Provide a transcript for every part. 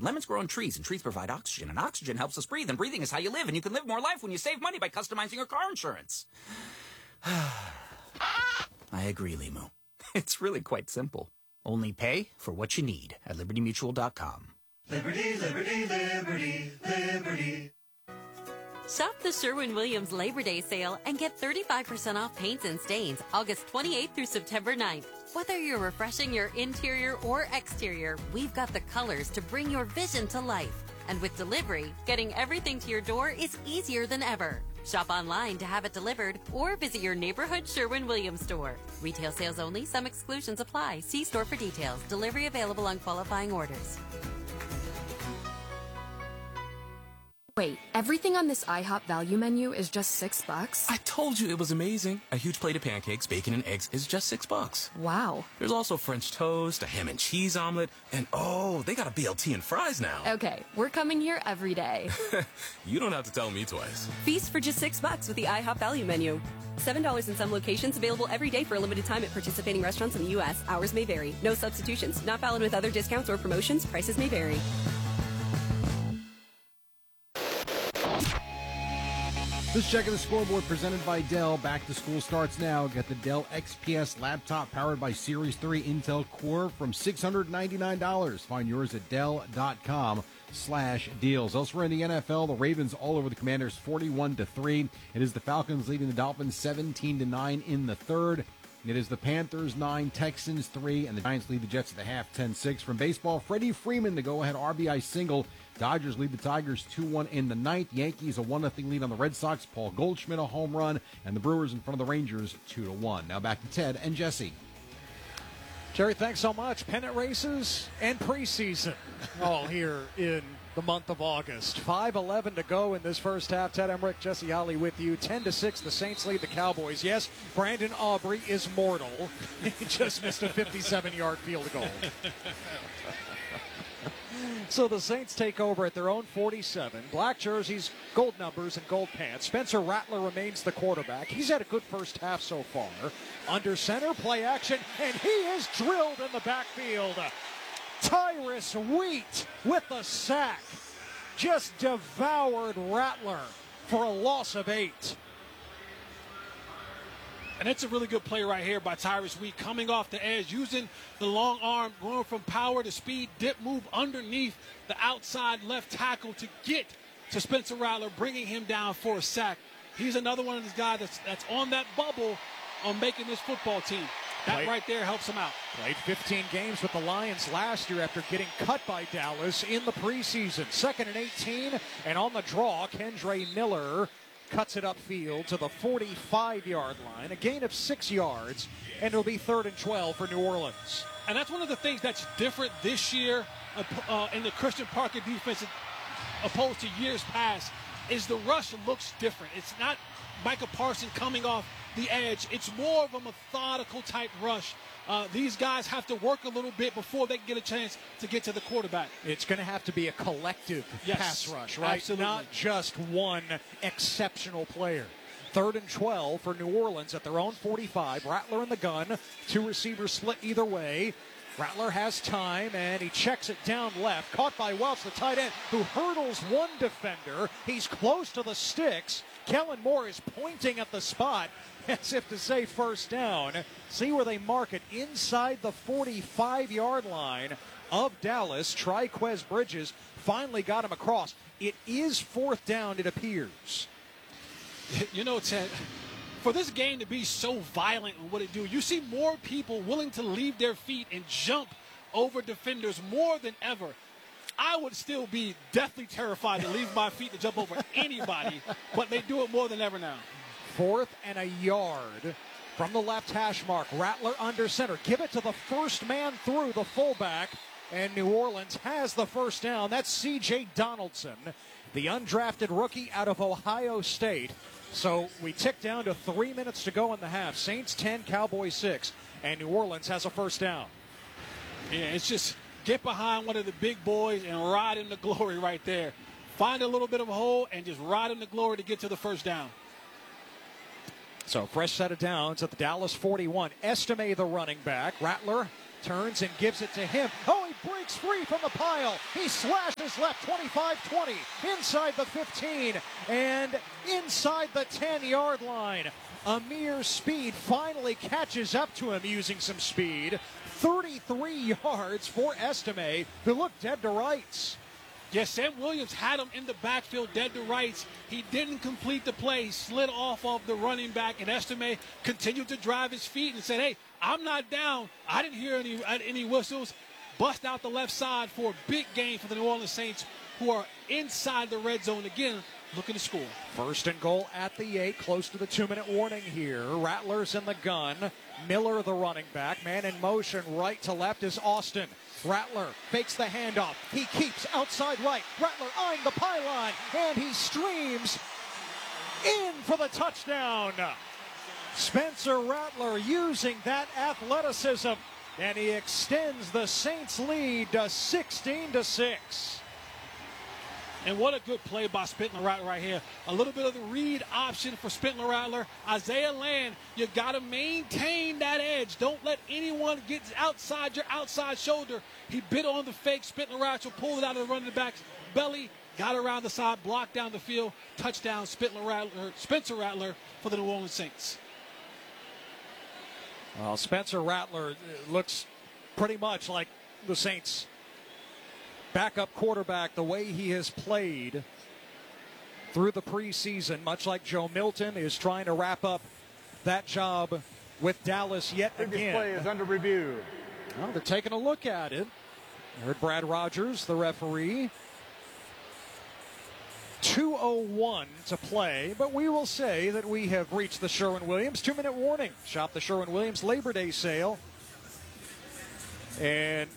Lemons grow on trees, and trees provide oxygen, and oxygen helps us breathe, and breathing is how you live, and you can live more life when you save money by customizing your car insurance. I agree, Limu. It's really quite simple. Only pay for what you need at LibertyMutual.com. Liberty, liberty, liberty, liberty. Shop the Sherwin-Williams Labor Day sale and get 35% off paints and stains August 28th through September 9th. Whether you're refreshing your interior or exterior, we've got the colors to bring your vision to life. And with delivery, getting everything to your door is easier than ever. Shop online to have it delivered or visit your neighborhood Sherwin-Williams store. Retail sales only. Some exclusions apply. See store for details. Delivery available on qualifying orders. Wait, everything on this IHOP value menu is just $6? I told you it was amazing. A huge plate of pancakes, bacon, and eggs is just $6. Wow. There's also French toast, a ham and cheese omelet, and oh, they got a BLT and fries now. Okay, we're coming here every day. You don't have to tell me twice. Feast for just $6 with the IHOP value menu. $7 in some locations, available every day for a limited time at participating restaurants in the U.S. Hours may vary. No substitutions. Not valid with other discounts or promotions. Prices may vary. This check of the scoreboard presented by Dell. Back to school starts now. Get the Dell XPS laptop powered by Series 3 Intel Core from $699. Find yours at Dell.com/deals. Elsewhere in the NFL, the Ravens all over the Commanders 41-3. It is the Falcons leading the Dolphins 17-9 in the third. It is the Panthers 9, Texans 3, and the Giants lead the Jets at the half 10-6. From baseball, Freddie Freeman, the go-ahead RBI single. Dodgers lead the Tigers 2-1 in the ninth. Yankees a 1-0 lead on the Red Sox. Paul Goldschmidt a home run, and the Brewers in front of the Rangers 2-1. Now back to Ted and Jesse. Jerry, thanks so much. Pennant races and preseason all here in the month of August. 5:11 to go in this first half. Ted Emmerich, Jesse Holly with you. 10-6, the Saints lead the Cowboys. Yes, Brandon Aubrey is mortal. He just missed a 57-yard field goal. So the Saints take over at their own 47. Black jerseys, gold numbers, and gold pants. Spencer Rattler remains the quarterback. He's had a good first half so far. Under center, play action, and he is drilled in the backfield. Tyrus Wheat with the sack. Just devoured Rattler for a loss of 8. And it's a really good play right here by Tyrus Wheat, coming off the edge, using the long arm, going from power to speed, dip move underneath the outside left tackle to get to Spencer Rattler, bringing him down for a sack. He's another one of these guys that's on that bubble on making this football team. That right there helps him out. Played 15 games with the Lions last year after getting cut by Dallas in the preseason. 2nd and 18, and on the draw, Kendre Miller cuts it upfield to the 45-yard line, a gain of 6 yards, and it'll be 3rd and 12 for New Orleans. And that's one of the things that's different this year in the Christian Parker defense opposed to years past is the rush looks different. It's not Micah Parsons coming off the edge. It's more of a methodical type rush. These guys have to work a little bit before they can get a chance to get to the quarterback. It's going to have to be a collective pass rush, right? Absolutely. Not just one exceptional player. 3rd and 12 for New Orleans at their own 45. Rattler in the gun. 2 receivers split either way. Rattler has time, and he checks it down left. Caught by Welch, the tight end, who hurdles one defender. He's close to the sticks. Kellen Moore is pointing at the spot as if to say first down. See where they mark it inside the 45-yard line of Dallas. Triquez Bridges finally got him across. It is 4th down, it appears. You know, Ted, for this game to be so violent in what it do, you see more people willing to leave their feet and jump over defenders more than ever. I would still be deathly terrified to leave my feet to jump over anybody, but they do it more than ever now. 4th and a yard from the left hash mark. Rattler under center. Give it to the first man through, the fullback, and New Orleans has the first down. That's C.J. Donaldson, the undrafted rookie out of Ohio State. So we tick down to 3 minutes to go in the half. Saints 10, Cowboys 6, and New Orleans has a first down. Yeah, it's just get behind one of the big boys and ride in the glory right there. Find a little bit of a hole and just ride in the glory to get to the first down. So fresh set of downs at the Dallas 41. Estime, the running back. Rattler turns and gives it to him. Oh, he breaks free from the pile. He slashes left 25-20, inside the 15, and inside the 10-yard line. Amir Speed finally catches up to him using some speed. 33 yards for Estime, who looked dead to rights. Yes, Sam Williams had him in the backfield, dead to rights. He didn't complete the play, slid off of the running back, and Estime continued to drive his feet and said, hey, I'm not down. I didn't hear any whistles. Bust out the left side for a big gain for the New Orleans Saints, who are inside the red zone again, looking to score. First and goal at the 8, close to the 2-minute warning here. Rattler's in the gun. Miller, the running back. Man in motion, right to left is Austin. Rattler fakes the handoff. He keeps outside right. Rattler eyeing the pylon, and he streams in for the touchdown. Spencer Rattler using that athleticism, and he extends the Saints' lead to 16-6. And what a good play by Spencer Rattler right here. A little bit of the read option for Spencer Rattler. Isaiah Land, you got to maintain that edge. Don't let anyone get outside your outside shoulder. He bit on the fake. Spencer Rattler pulled it out of the running back's belly, got around the side, blocked down the field. Touchdown, Spencer Rattler for the New Orleans Saints. Well, Spencer Rattler looks pretty much like the Saints' backup quarterback, the way he has played through the preseason, much like Joe Milton is trying to wrap up that job with Dallas yet again. This play is under review. Well, they're taking a look at it. I heard Brad Rogers, the referee. 2:01 to play, but we will say that we have reached the Sherwin-Williams 2-minute warning. Shop the Sherwin-Williams Labor Day sale. And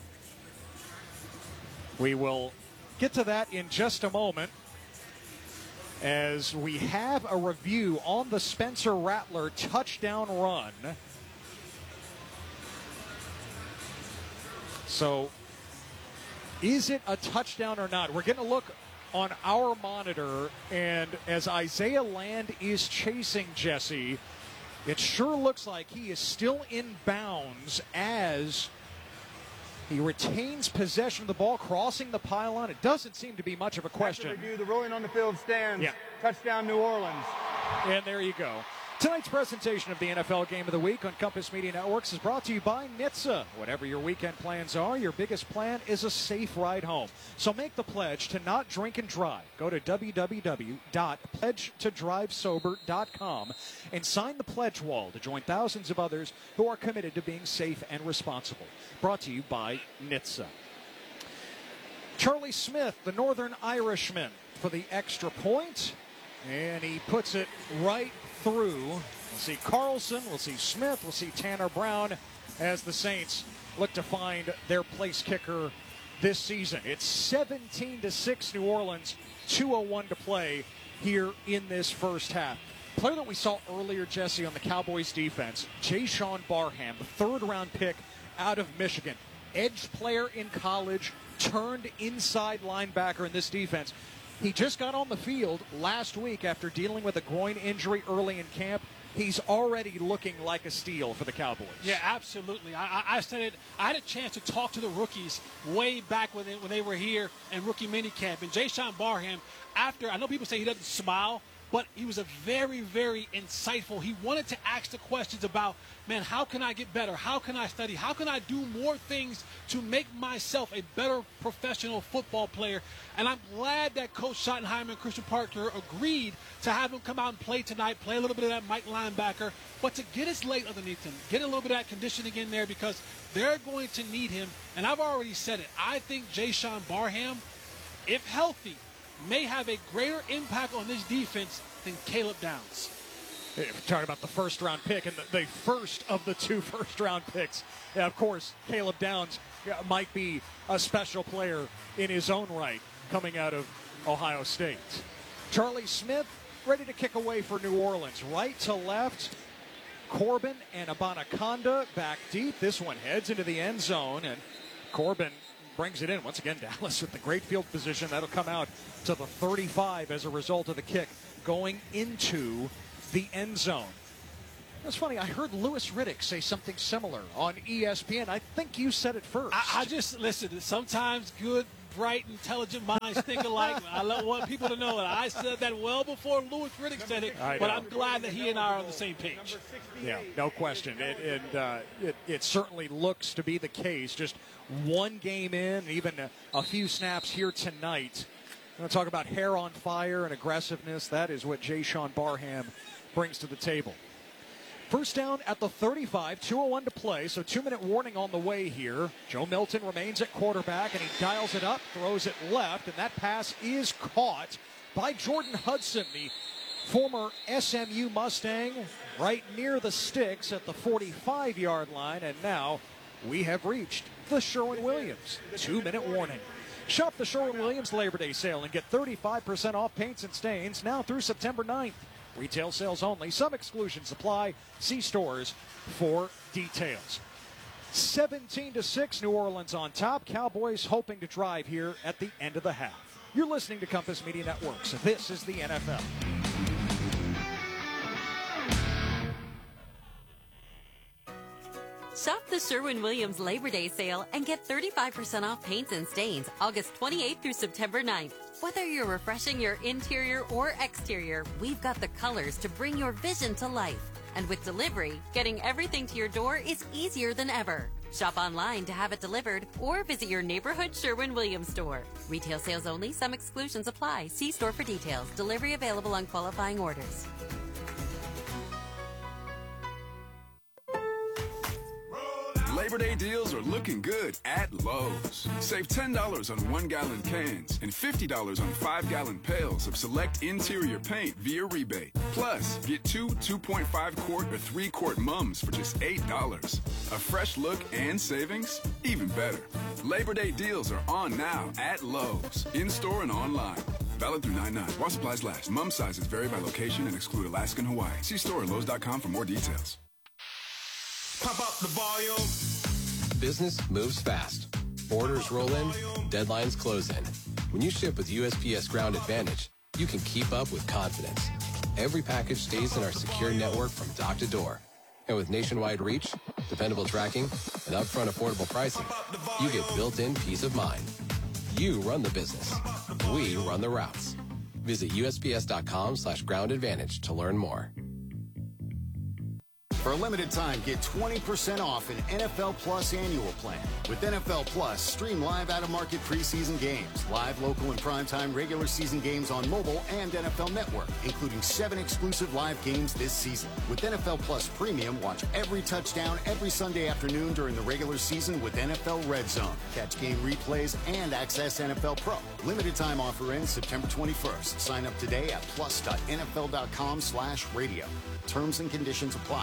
we will get to that in just a moment as we have a review on the Spencer Rattler touchdown run. So, is it a touchdown or not? We're getting a look on our monitor, and as Isaiah Land is chasing Jesse, it sure looks like he is still in bounds as he retains possession of the ball, crossing the pylon. It doesn't seem to be much of a question. Review, the rolling on the field stands. Yeah. Touchdown, New Orleans. And there you go. Tonight's presentation of the NFL Game of the Week on Compass Media Networks is brought to you by NHTSA. Whatever your weekend plans are, your biggest plan is a safe ride home. So make the pledge to not drink and drive. Go to www.pledgetodrivesober.com and sign the pledge wall to join thousands of others who are committed to being safe and responsible. Brought to you by NHTSA. Charlie Smith, the Northern Irishman, for the extra point. And he puts it right through. We'll see Carlson, we'll see Smith, we'll see Tanner Brown as the Saints look to find their place kicker this season. It's 17-6 New Orleans, 2:01 to play here in this first half. Player that we saw earlier, Jesse, on the Cowboys defense, Jayshawn Barham, the third-round pick out of Michigan. Edge player in college, turned inside linebacker in this defense. He just got on the field last week after dealing with a groin injury early in camp. He's already looking like a steal for the Cowboys. Yeah, absolutely. I said it. I had a chance to talk to the rookies way back when they were here in rookie minicamp. And Jayshawn Barham, after, I know people say he doesn't smile, but he was a very, very insightful. He wanted to ask the questions about, man, how can I get better? How can I study? How can I do more things to make myself a better professional football player? And I'm glad that Coach Schottenheimer and Christian Parker agreed to have him come out and play tonight, play a little bit of that Mike linebacker, but to get his leg underneath him, get a little bit of that conditioning in there because they're going to need him. And I've already said it. I think Jayshawn Barham, if healthy, may have a greater impact on this defense than Caleb Downs. We're talking about the first-round pick and the first of the two first-round picks. Yeah, of course, Caleb Downs might be a special player in his own right coming out of Ohio State. Charlie Smith ready to kick away for New Orleans. Right to left, Corbin and Abanaconda back deep. This one heads into the end zone, and Corbin brings it in. Once again, Dallas with the great field position. That'll come out to the 35 as a result of the kick going into the end zone. That's funny. I heard Louis Riddick say something similar on ESPN. I think you said it first. I just, listen, sometimes good, bright, intelligent minds think alike. I want people to know that I said that well before Louis Riddick said it, but I'm glad that he and I are on the same page. Yeah, no question. It certainly looks to be the case. Just one game in, even a few snaps here tonight. I'm going to talk about hair on fire and aggressiveness. That is what Jayshon Barham brings to the table. First down at the 35, 2:01 to play, so 2-minute warning on the way here. Joe Milton remains at quarterback, and he dials it up, throws it left, and that pass is caught by Jordan Hudson, the former SMU Mustang, right near the sticks at the 45-yard line, and now we have reached the Sherwin-Williams 2-minute warning. Shop the Sherwin-Williams Labor Day sale and get 35% off paints and stains now through September 9th. Retail sales only. Some exclusions apply. See stores for details. 17-6, New Orleans on top. Cowboys hoping to drive here at the end of the half. You're listening to Compass Media Networks. This is the NFL. Shop the Sherwin-Williams Labor Day sale and get 35% off paints and stains August 28th through September 9th. Whether you're refreshing your interior or exterior, we've got the colors to bring your vision to life. And with delivery, getting everything to your door is easier than ever. Shop online to have it delivered or visit your neighborhood Sherwin-Williams store. Retail sales only. Some exclusions apply. See store for details. Delivery available on qualifying orders. Labor Day deals are looking good at Lowe's. Save $10 on 1-gallon cans and $50 on 5-gallon pails of select interior paint via rebate. Plus, get 2 2.5-quart or 3-quart mums for just $8. A fresh look and savings? Even better. Labor Day deals are on now at Lowe's, in-store and online. Valid through 9/9. While supplies last. Mum sizes vary by location and exclude Alaska and Hawaii. See store at Lowe's.com for more details. Pump up the volume. Business moves fast. Orders roll in, deadlines close in. When you ship with USPS Ground Advantage, you can keep up with confidence. Every package stays in our secure network from dock to door. And with nationwide reach, dependable tracking, and upfront affordable pricing, you get built-in peace of mind. You run the business. We run the routes. Visit USPS.com/Ground Advantage to learn more. For a limited time, get 20% off an NFL Plus annual plan. With NFL Plus, stream live out-of-market preseason games, live local and primetime regular season games on mobile and NFL Network, including 7 exclusive live games this season. With NFL Plus Premium, watch every touchdown every Sunday afternoon during the regular season with NFL Red Zone. Catch game replays and access NFL Pro. Limited time offer ends September 21st. Sign up today at plus.nfl.com/radio. Terms and conditions apply.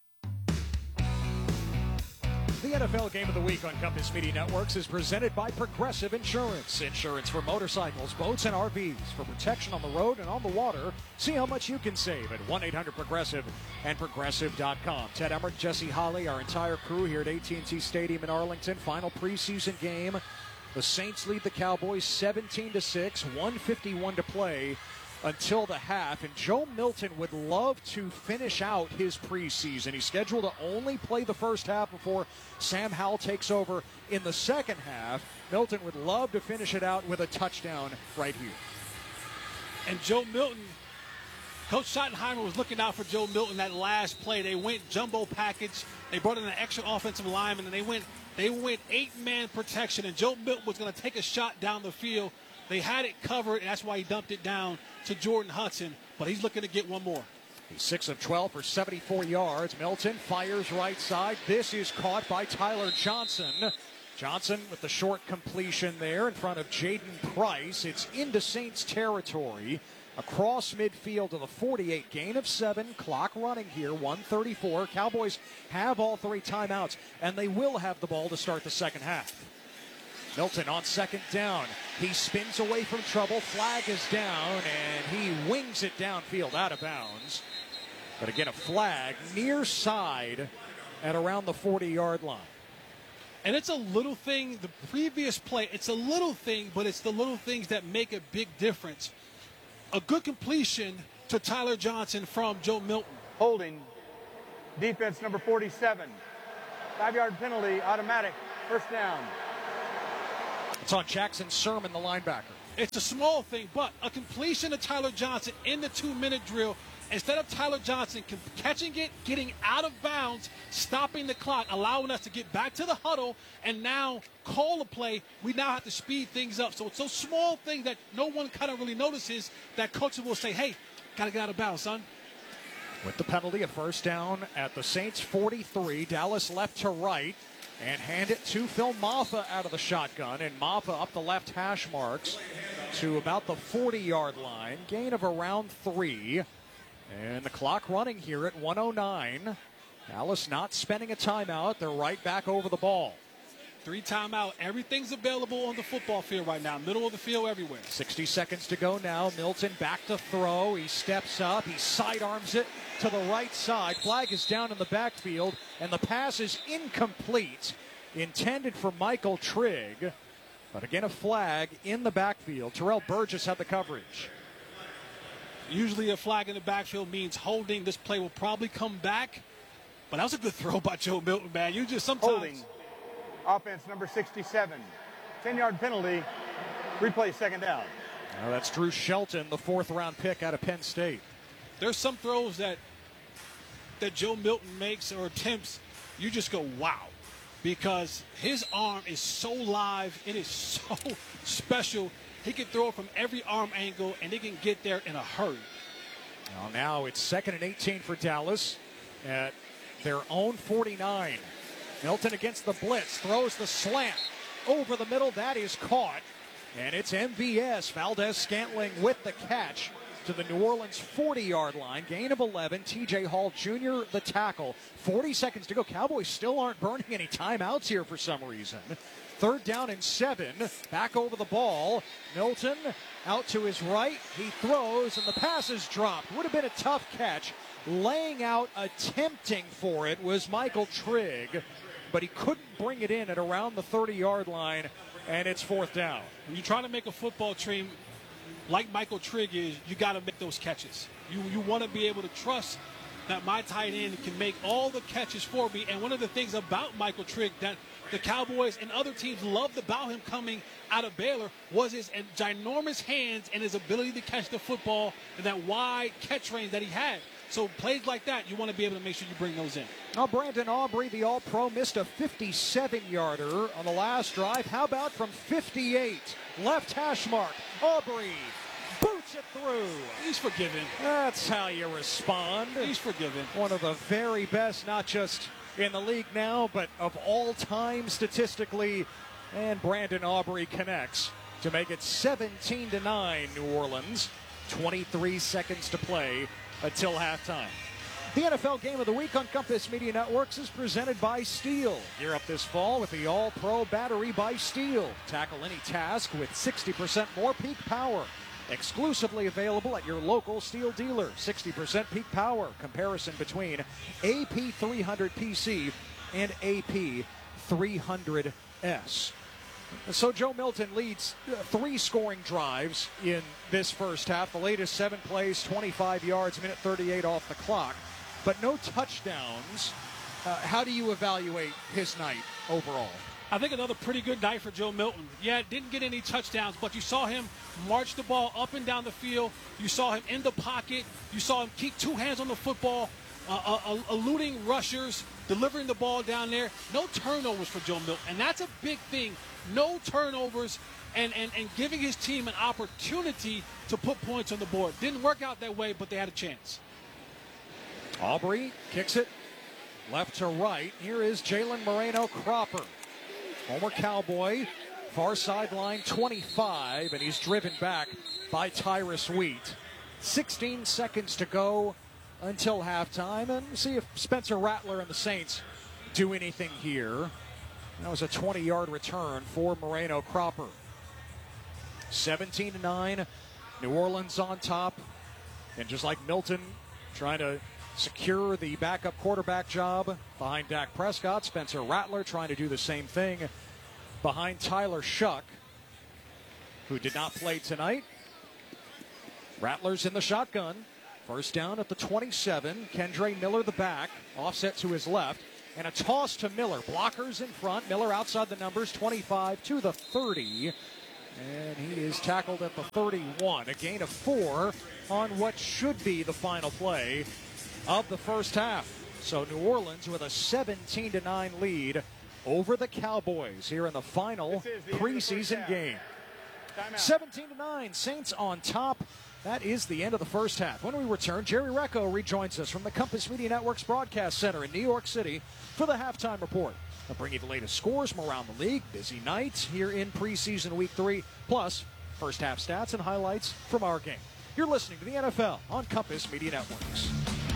The NFL Game of the Week on Compass Media Networks is presented by Progressive Insurance. Insurance for motorcycles, boats, and RVs. For protection on the road and on the water, see how much you can save at 1-800-PROGRESSIVE and Progressive.com. Ted Emmerich, Jesse Holley, our entire crew here at AT&T Stadium in Arlington. Final preseason game. The Saints lead the Cowboys 17-6, 1:51 to play until the half, and Joe Milton would love to finish out his preseason. He's scheduled to only play the first half before Sam Howell takes over in the second half. Milton would love to finish it out with a touchdown right here. And Joe Milton, Coach Schottenheimer was looking out for Joe Milton that last play. They went jumbo package. They brought in an extra offensive lineman, and they went 8-man protection, and Joe Milton was going to take a shot down the field. They had it covered, and that's why he dumped it down to Jordan Hudson, but he's looking to get one more. He's 6 of 12 for 74 yards. Milton fires right side. This is caught by Tyler Johnson. Johnson with the short completion there in front of Jaden Price. It's into Saints territory. Across midfield to the 48, gain of 7, clock running here, 1:34. Cowboys have all 3 timeouts, and they will have the ball to start the second half. Milton on second down. He spins away from trouble. Flag is down, and he wings it downfield out of bounds. But again, a flag near side at around the 40-yard line. And it's a little thing, the previous play, it's a little thing, but it's the little things that make a big difference. A good completion to Tyler Johnson from Joe Milton. Holding Defense number 47. 5-yard penalty, automatic, first down. It's on Jackson Sermon, the linebacker. It's a small thing, but a completion of Tyler Johnson in the 2-minute drill, instead of Tyler Johnson catching it, getting out of bounds, stopping the clock, allowing us to get back to the huddle, and now call a play, we now have to speed things up. So it's a small thing that no one kind of really notices that coaches will say, hey, got to get out of bounds, son. With the penalty, a first down at the Saints 43. Dallas left to right and hand it to Phil Mafah out of the shotgun. And Mafah up the left hash marks to about the 40-yard line. Gain of around 3. And the clock running here at 1:09. Dallas not spending a timeout. They're right back over the ball. 3 timeout. Everything's available on the football field right now. Middle of the field everywhere. 60 seconds to go now. Milton back to throw. He steps up. He sidearms it to the right side. Flag is down in the backfield, and the pass is incomplete. Intended for Michael Trigg. But again, a flag in the backfield. Terrell Burgess had the coverage. Usually a flag in the backfield means holding. This play will probably come back. But that was a good throw by Joe Milton, man. You just sometimes... Holding. Offense number 67. 10-yard penalty. Replay second down. Now that's Drew Shelton, the 4th-round pick out of Penn State. There's some throws that Joe Milton makes or attempts, you just go, wow. Because his arm is so live. It is so special. He can throw it from every arm angle, and he can get there in a hurry. Well, now it's 2nd and 18 for Dallas at their own 49. Milton against the blitz, throws the slant over the middle. That is caught, and it's MVS. Valdez-Scantling with the catch to the New Orleans 40-yard line. Gain of 11. TJ Hall Jr. the tackle. 40 seconds to go. Cowboys still aren't burning any timeouts here for some reason. 3rd down and 7. Back over the ball. Milton out to his right. He throws, and the pass is dropped. Would have been a tough catch. Laying out, attempting for it was Michael Trigg, but he couldn't bring it in at around the 30-yard line, and it's 4th down. When you're trying to make a football team like Michael Trigg is, you got to make those catches. You want to be able to trust that my tight end can make all the catches for me. And one of the things about Michael Trigg that the Cowboys and other teams loved about him coming out of Baylor was his ginormous hands and his ability to catch the football and that wide catch range that he had. So plays like that, you want to be able to make sure you bring those in. Now, Brandon Aubrey, the All-Pro, missed a 57-yarder on the last drive. How about from 58? Left hash mark. Aubrey boots it through. He's forgiven. That's how you respond. He's forgiven. One of the very best, not just in the league now, but of all time statistically. And Brandon Aubrey connects to make it 17-9 New Orleans. 23 seconds to play until halftime. The NFL Game of the Week on Compass Media Networks is presented by Steel. Gear up this fall with the All-Pro Battery by Steel. Tackle any task with 60% more peak power. Exclusively available at your local Steel dealer. 60% peak power. Comparison between AP300PC and AP300S. So Joe Milton leads 3 scoring drives in this first half. The latest 7 plays, 25 yards, minute 38 off the clock, but no touchdowns. How do you evaluate his night overall? I think another pretty good night for Joe Milton. Yeah, didn't get any touchdowns, but you saw him march the ball up and down the field. You saw him in the pocket. You saw him keep 2 hands on the football, eluding rushers, delivering the ball down there. No turnovers for Joe Milton, and that's a big thing. No turnovers and giving his team an opportunity to put points on the board. Didn't work out that way, but they had a chance. Aubrey kicks it left to right. Here is Jalen Moreno-Cropper, former Cowboy, far sideline 25, and he's driven back by Tyrus Wheat. 16 seconds to go until halftime, and see if Spencer Rattler and the Saints do anything here. That was a 20-yard return for Moreno-Cropper. 17-9, New Orleans on top. And just like Milton trying to secure the backup quarterback job behind Dak Prescott, Spencer Rattler trying to do the same thing behind Tyler Shuck, who did not play tonight. Rattler's in the shotgun First down at the 27. Kendre Miller, the back, offset to his left. And a toss to Miller. Blockers in front. Miller outside the numbers, 25 to the 30. And he is tackled at the 31. A gain of 4 on what should be the final play of the first half. So New Orleans with a 17-9 lead over the Cowboys here in the final preseason game. 17-9, Saints on top. That is the end of the first half. When we return, Jerry Recco rejoins us from the Compass Media Network's broadcast center in New York City for the halftime report. I'll bring you the latest scores from around the league, busy nights here in preseason week 3, plus first half stats and highlights from our game. You're listening to the NFL on Compass Media Networks.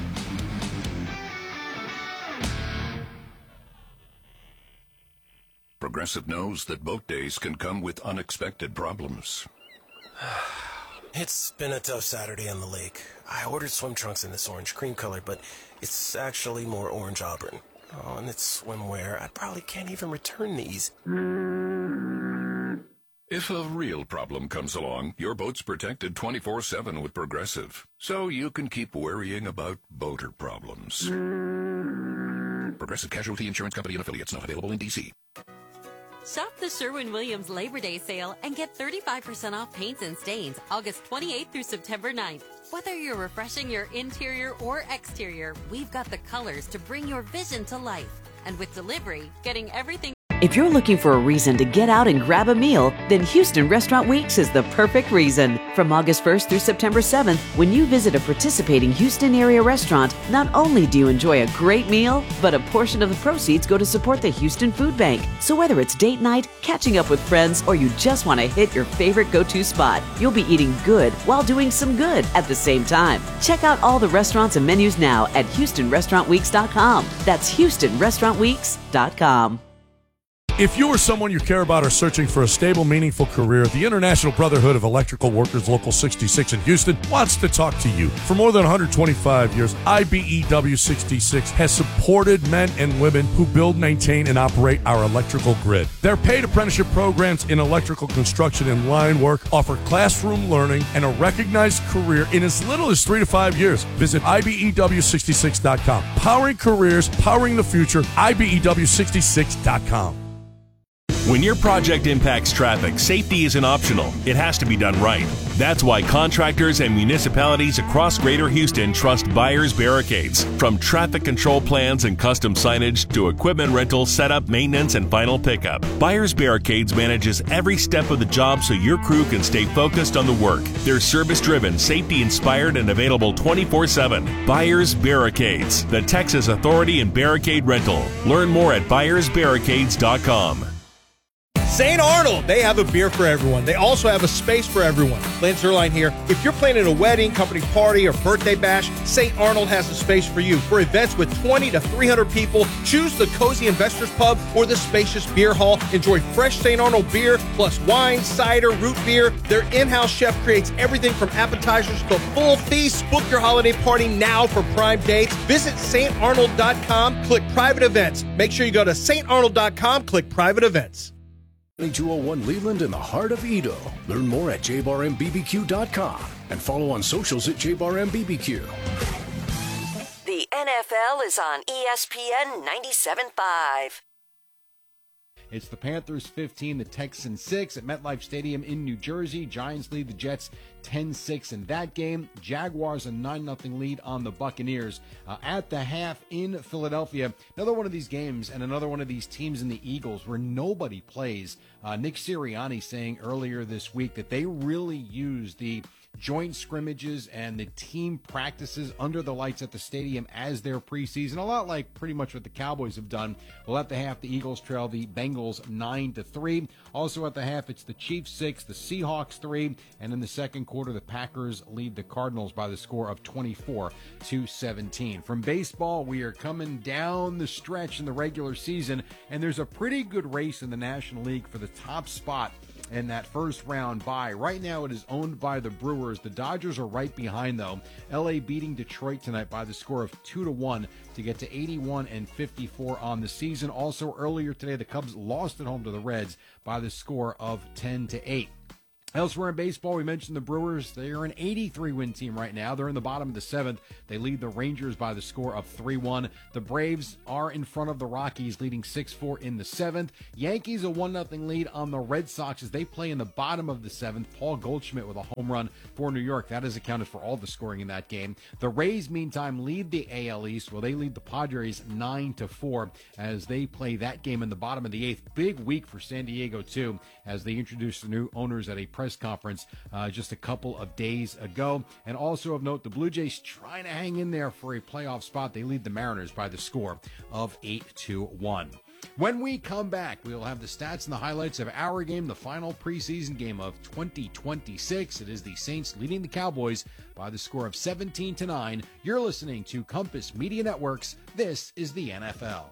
Progressive knows that boat days can come with unexpected problems. It's been a tough Saturday on the lake. I ordered swim trunks in this orange cream color, but it's actually more orange auburn. Oh, and it's swimwear. I probably can't even return these. If a real problem comes along, your boat's protected 24/7 with Progressive, so you can keep worrying about boater problems. Progressive Casualty Insurance Company and affiliates, not available in D.C. Shop the Sherwin-Williams Labor Day sale and get 35% off paints and stains August 28th through September 9th. Whether you're refreshing your interior or exterior, we've got the colors to bring your vision to life. And with delivery, getting everything. If you're looking for a reason to get out and grab a meal, then Houston Restaurant Weeks is the perfect reason. From August 1st through September 7th, when you visit a participating Houston area restaurant, not only do you enjoy a great meal, but a portion of the proceeds go to support the Houston Food Bank. So whether it's date night, catching up with friends, or you just want to hit your favorite go-to spot, you'll be eating good while doing some good at the same time. Check out all the restaurants and menus now at HoustonRestaurantWeeks.com. That's HoustonRestaurantWeeks.com. If you or someone you care about are searching for a stable, meaningful career, the International Brotherhood of Electrical Workers Local 66 in Houston wants to talk to you. For more than 125 years, IBEW 66 has supported men and women who build, maintain, and operate our electrical grid. Their paid apprenticeship programs in electrical construction and line work offer classroom learning and a recognized career in as little as 3 to 5 years. Visit IBEW66.com. Powering careers, powering the future, IBEW66.com. When your project impacts traffic, safety isn't optional. It has to be done right. That's why contractors and municipalities across Greater Houston trust Byers Barricades. From traffic control plans and custom signage to equipment rental, setup, maintenance, and final pickup, Byers Barricades manages every step of the job so your crew can stay focused on the work. They're service-driven, safety-inspired, and available 24/7. Byers Barricades, the Texas authority in barricade rental. Learn more at ByersBarricades.com. St. Arnold, they have a beer for everyone. They also have a space for everyone. Lance Zerline here. If you're planning a wedding, company party, or birthday bash, St. Arnold has a space for you. For events with 20 to 300 people, choose the Cozy Investors Pub or the spacious beer hall. Enjoy fresh St. Arnold beer, plus wine, cider, root beer. Their in-house chef creates everything from appetizers to full feasts. Book your holiday party now for prime dates. Visit StArnold.com, click private events. Make sure you go to StArnold.com, click private events. 2201 Leland in the heart of Edo. Learn more at jbarmbbq.com and follow on socials at jbarmbbq. The NFL is on ESPN 97.5. It's the Panthers 15, the Texans 6 at MetLife Stadium in New Jersey. Giants lead the Jets 10-6 in that game. Jaguars a 9-0 lead on the Buccaneers. At the half in Philadelphia, another one of these games and another one of these teams in the Eagles where nobody plays. Nick Sirianni saying earlier this week that they really use the joint scrimmages and the team practices under the lights at the stadium as their preseason, a lot like pretty much what the Cowboys have done. Well, at the half, the Eagles trail the Bengals 9-3. Also at the half, it's the Chiefs 6, the Seahawks 3, and in the second quarter, the Packers lead the Cardinals by the score of 24-17. From baseball, we are coming down the stretch in the regular season, and there's a pretty good race in the National League for the top spot in that first round bye. Right now it is owned by the Brewers. The Dodgers are right behind, though. LA beating Detroit tonight by the score of 2-1 to get to 81-54 on the season. Also earlier today, the Cubs lost at home to the Reds by the score of 10-8. Elsewhere in baseball, we mentioned the Brewers. They're an 83-win team right now. They're in the bottom of the 7th. They lead the Rangers by the score of 3-1. The Braves are in front of the Rockies, leading 6-4 in the 7th. Yankees a 1-0 lead on the Red Sox as they play in the bottom of the 7th. Paul Goldschmidt with a home run for New York. That has accounted for all the scoring in that game. The Rays, meantime, lead the AL East. Well, they lead the Padres 9-4 as they play that game in the bottom of the 8th. Big week for San Diego, too, as they introduced the new owners at a press conference just a couple of days ago. And also of note, the Blue Jays trying to hang in there for a playoff spot. They lead the Mariners by the score of 8-1. When we come back, we'll have the stats and the highlights of our game, the final preseason game of 2026. It is the Saints leading the Cowboys by the score of 17-9. You're listening to Compass Media Networks. This is the NFL.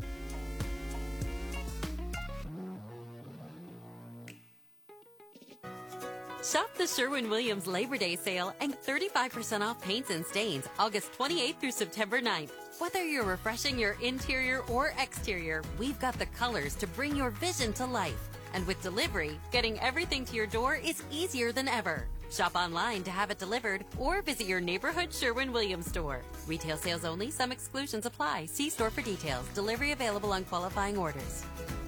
Shop the Sherwin-Williams Labor Day sale and 35% off paints and stains August 28th through September 9th. Whether you're refreshing your interior or exterior, we've got the colors to bring your vision to life. And with delivery, getting everything to your door is easier than ever. Shop online to have it delivered or visit your neighborhood Sherwin-Williams store. Retail sales only. Some exclusions apply. See store for details. Delivery available on qualifying orders.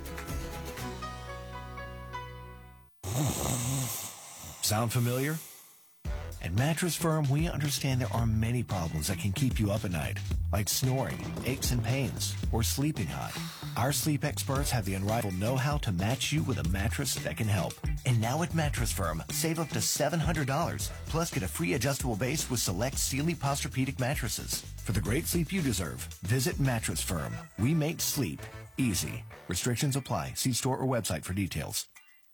Sound familiar? At Mattress Firm, we understand there are many problems that can keep you up at night, like snoring, aches and pains, or sleeping hot. Our sleep experts have the unrivaled know-how to match you with a mattress that can help. And now at Mattress Firm, save up to $700, plus get a free adjustable base with select Sealy Posturepedic mattresses. For the great sleep you deserve, visit Mattress Firm. We make sleep easy. Restrictions apply. See store or website for details.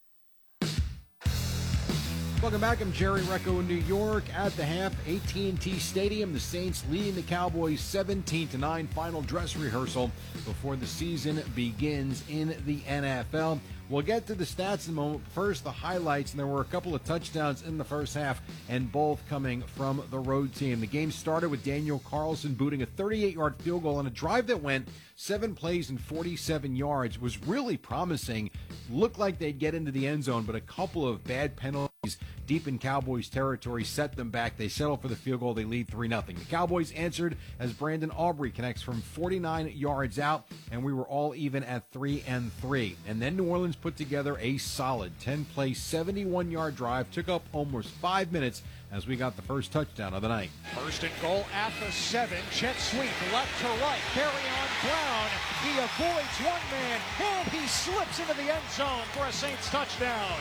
Welcome back. I'm Jerry Recco in New York. At the half, AT&T Stadium, the Saints leading the Cowboys 17-9. Final dress rehearsal before the season begins in the NFL. We'll get to the stats in a moment. First, the highlights, and there were a couple of touchdowns in the first half, and both coming from the road team. The game started with Daniel Carlson booting a 38-yard field goal on a drive that went 7 plays and 47 yards. Was really promising. Looked like they'd get into the end zone, but a couple of bad penalties deep in Cowboys territory set them back. They settle for the field goal. They lead 3-0. The Cowboys answered as Brandon Aubrey connects from 49 yards out, and we were all even at 3-3. And then New Orleans put together a solid 10-play, 71-yard drive. Took up almost 5 minutes as we got the first touchdown of the night. First and goal at the 7. Jet sweep left to right. Carry on Brown. He avoids one man, and he slips into the end zone for a Saints touchdown.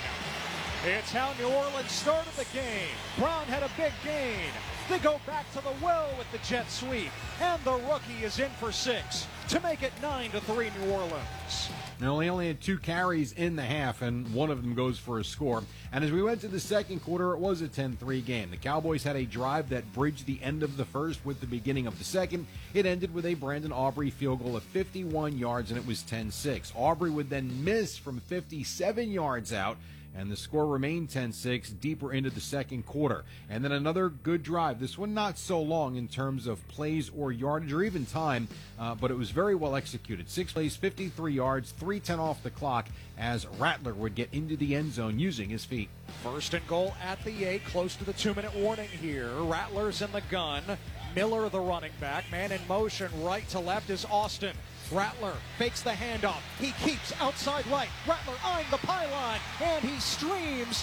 It's how New Orleans started the game. Brown had a big gain. They go back to the well with the jet sweep, and the rookie is in for 6 to make it 9-3 New Orleans. Now, he only had 2 carries in the half, and one of them goes for a score. And as we went to the second quarter, it was a 10-3 game. The Cowboys had a drive that bridged the end of the first with the beginning of the second. It ended with a Brandon Aubrey field goal of 51 yards, and it was 10-6. Aubrey would then miss from 57 yards out, and the score remained 10-6 deeper into the second quarter. And then another good drive. This one not so long in terms of plays or yardage or even time, but it was very well executed. 6 plays, 53 yards, 3:10 off the clock as Rattler would get into the end zone using his feet. First and goal at the 8, close to the 2-minute warning here. Rattler's in the gun. Miller, the running back. Man in motion, right to left is Austin. Rattler fakes the handoff. He keeps outside right. Rattler eyeing the pylon, and he streams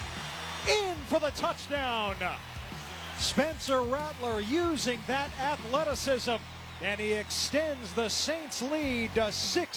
in for the touchdown. Spencer Rattler using that athleticism, and he extends the Saints lead to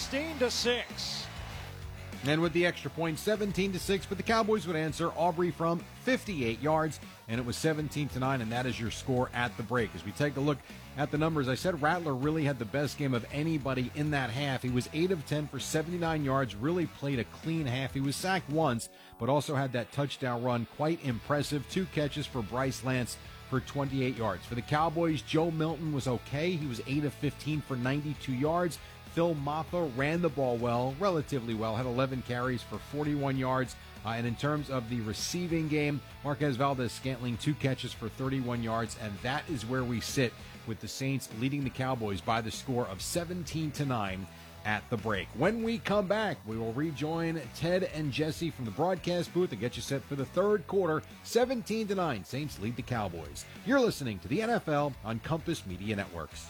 16-6. And with the extra point, 17-6, but the Cowboys would answer. Aubrey from 58 yards, and it was 17-9, and that is your score at the break. As we take a look at the numbers, I said Rattler really had the best game of anybody in that half. He was 8 of 10 for 79 yards, really played a clean half. He was sacked once, but also had that touchdown run. Quite impressive. 2 catches for Bryce Lance for 28 yards. For the Cowboys, Joe Milton was okay. He was 8 of 15 for 92 yards. Phil Maffa ran the ball well, relatively well, had 11 carries for 41 yards. And in terms of the receiving game, Marquez Valdez-Scantling 2 catches for 31 yards, and that is where we sit with the Saints leading the Cowboys by the score of 17-9 at the break. When we come back, we will rejoin Ted and Jesse from the broadcast booth and get you set for the third quarter. 17-9, Saints lead the Cowboys. You're listening to the NFL on Compass Media Networks.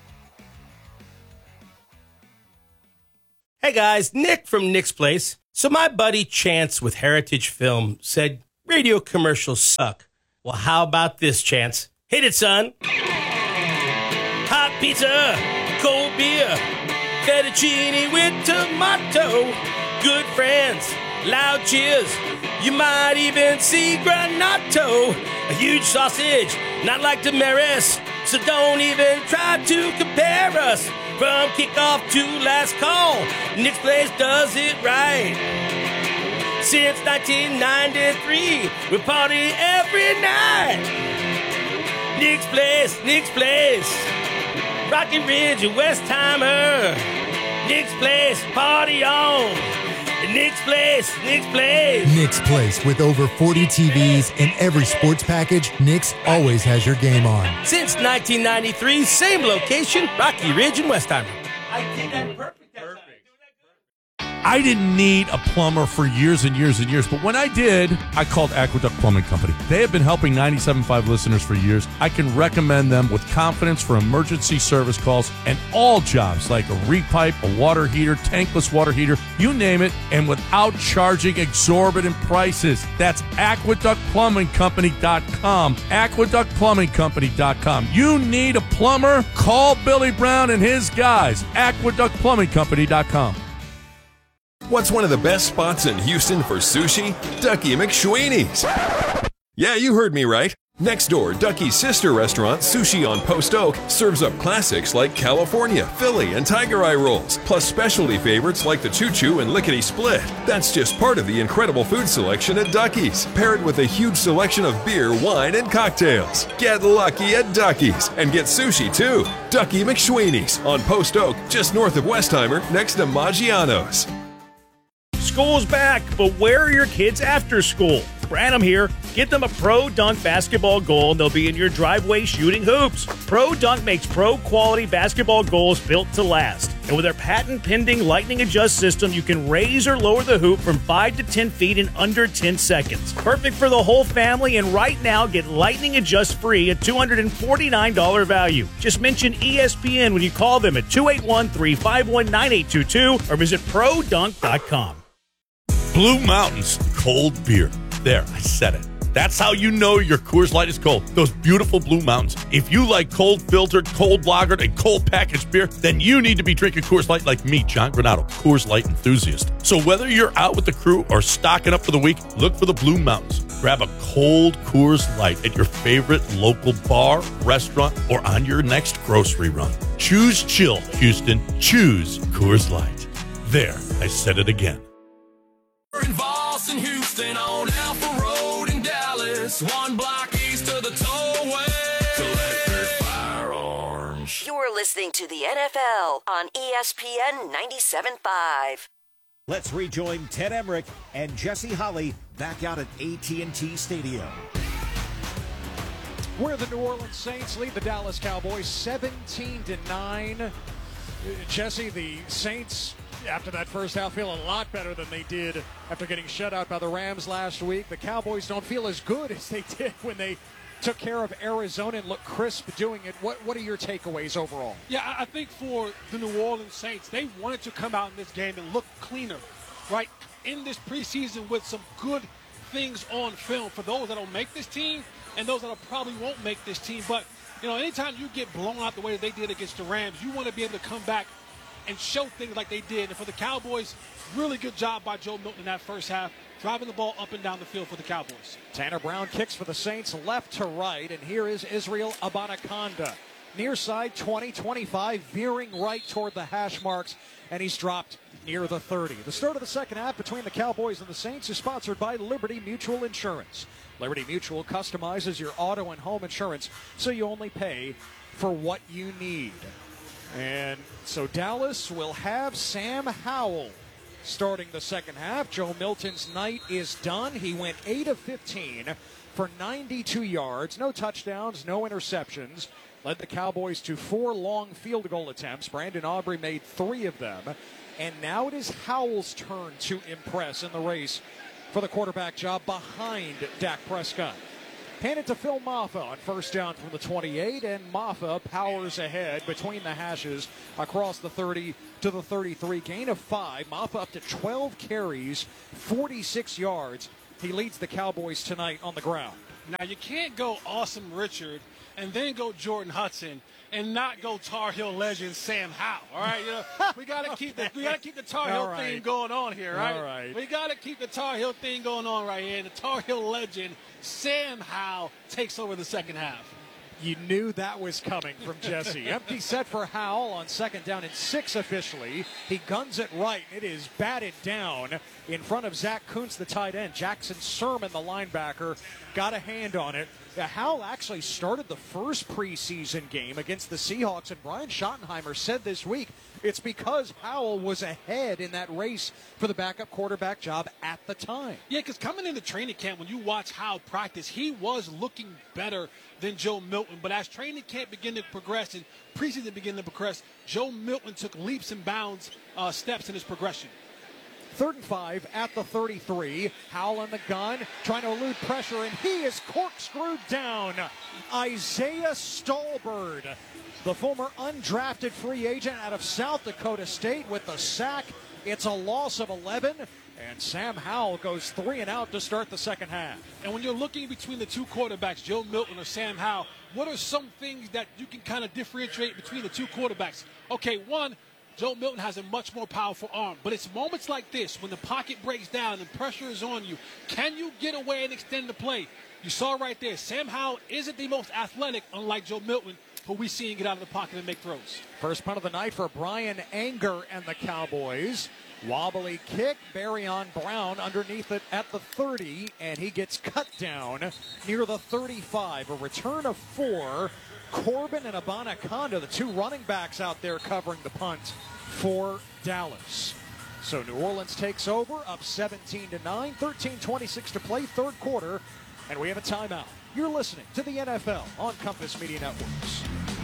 Hey guys, Nick from Nick's Place. So my buddy Chance with Heritage Film said radio commercials suck. Well, how about this, Chance? Hit it, son. Hot pizza, cold beer, fettuccine with tomato, good friends, loud cheers. You might even see Granato, a huge sausage, not like Damaris. So don't even try to compare us. From kickoff to last call, Nick's Place does it right. Since 1993, we party every night. Nick's Place, Nick's Place. Rocky Ridge and Westheimer. Nick's Place, party on. Nick's Place, Nick's Place. Nick's Place, with over 40 TVs and every sports package, Nick's always has your game on. Since 1993, same location, Rocky Ridge and Westheimer. I did that perfect. I didn't need a plumber for years and years and years, but when I did, I called Aqueduct Plumbing Company. They have been helping 97.5 listeners for years. I can recommend them with confidence for emergency service calls and all jobs like a repipe, a water heater, tankless water heater, you name it, and without charging exorbitant prices. That's AqueductPlumbingCompany.com. AqueductPlumbingCompany.com. You need a plumber? Call Billy Brown and his guys. AqueductPlumbingCompany.com. What's one of the best spots in Houston for sushi? Ducky McSweeney's. Yeah, you heard me right. Next door, Ducky's sister restaurant, Sushi on Post Oak, serves up classics like California, Philly, and Tiger Eye rolls, plus specialty favorites like the Choo Choo and Lickety Split. That's just part of the incredible food selection at Ducky's. Pair it with a huge selection of beer, wine, and cocktails. Get lucky at Ducky's and get sushi too. Ducky McSweeney's on Post Oak, just north of Westheimer, next to Maggiano's. School's back, but where are your kids after school? Branham here. Get them a Pro Dunk basketball goal and they'll be in your driveway shooting hoops. Pro Dunk makes pro-quality basketball goals built to last. And with their patent-pending Lightning Adjust system, you can raise or lower the hoop from 5 to 10 feet in under 10 seconds. Perfect for the whole family, and right now, get Lightning Adjust free at $249 value. Just mention ESPN when you call them at 281-351-9822 or visit ProDunk.com. Blue Mountains cold beer. There, I said it. That's how you know your Coors Light is cold. Those beautiful Blue Mountains. If you like cold filtered, cold lagered, and cold packaged beer, then you need to be drinking Coors Light like me, John Granato, Coors Light enthusiast. So whether you're out with the crew or stocking up for the week, look for the Blue Mountains. Grab a cold Coors Light at your favorite local bar, restaurant, or on your next grocery run. Choose chill, Houston. Choose Coors Light. There, I said it again. In Boston, Houston, on Alpha Road in Dallas, 1 block east of the tollway. Collector Firearms. You're listening to the NFL on ESPN 97.5. Let's rejoin Ted Emmerich and Jesse Holley back out at AT&T Stadium. Where the New Orleans Saints lead the Dallas Cowboys 17-9. Jesse, the Saints, after that first half, feel a lot better than they did after getting shut out by the Rams last week. The Cowboys don't feel as good as they did when they took care of Arizona and looked crisp doing it. What are your takeaways overall? Yeah, I think for the New Orleans Saints, they wanted to come out in this game and look cleaner, right? In this preseason with some good things on film for those that don't make this team and those that probably won't make this team. But, you know, anytime you get blown out the way that they did against the Rams, you want to be able to come back and show things like they did. And for the Cowboys, really good job by Joe Milton in that first half, driving the ball up and down the field for the Cowboys. Tanner Brown kicks for the Saints left to right, and here is Israel Abanikanda. Near side 20-25, veering right toward the hash marks, and he's dropped near the 30. The start of the second half between the Cowboys and the Saints is sponsored by Liberty Mutual Insurance. Liberty Mutual customizes your auto and home insurance so you only pay for what you need. And so Dallas will have Sam Howell starting the second half. Joe Milton's night is done. He went 8 of 15 for 92 yards, no touchdowns, no interceptions. Led the Cowboys to 4 long field goal attempts. Brandon Aubrey made 3 of them. And now it is Howell's turn to impress in the race for the quarterback job behind Dak Prescott. Hand it to Phil Maffa on first down from the 28, and Maffa powers ahead between the hashes across the 30 to the 33. Gain of 5. Maffa up to 12 carries, 46 yards. He leads the Cowboys tonight on the ground. Now, you can't go Awesome Richard and then go Jordan Hudson and not go Tar Heel legend Sam Howell. All right, we got to keep the Tar Heel thing going on here, right? All right. We got to keep the Tar Heel thing going on right here. And the Tar Heel legend Sam Howell takes over the second half. You knew that was coming from Jesse. Empty set for Howell on second down and 6 officially. He guns it right. It is batted down in front of Zach Kuntz, the tight end. Jackson Sermon, the linebacker, got a hand on it. Howell actually started the first preseason game against the Seahawks, and Brian Schottenheimer said this week it's because Howell was ahead in that race for the backup quarterback job at the time. Yeah, because coming into training camp, when you watch Howell practice, he was looking better than Joe Milton. But as training camp began to progress and preseason began to progress, Joe Milton took leaps and bounds steps in his progression. 3rd and 5 at the 33. Howell in the gun, trying to elude pressure, and he is corkscrewed down. Isaiah Stallbird, the former undrafted free agent out of South Dakota State, with the sack. It's a loss of 11, and Sam Howell goes 3 and out to start the second half. And when you're looking between the two quarterbacks, Joe Milton or Sam Howell, what are some things that you can kind of differentiate between the two quarterbacks? Okay, one, Joe Milton has a much more powerful arm, but it's moments like this when the pocket breaks down and pressure is on you. Can you get away and extend the play? You saw right there, Sam Howell isn't the most athletic, unlike Joe Milton, who we see him get out of the pocket and make throws. First punt of the night for Brian Anger and the Cowboys. Wobbly kick, Barryon Brown underneath it at the 30, and he gets cut down near the 35. A return of 4. Corbin and Abanaconda, the two running backs out there covering the punt for Dallas. So New Orleans takes over, up 17-9, 13:26 to play, third quarter, and we have a timeout. You're listening to the NFL on Compass Media Networks.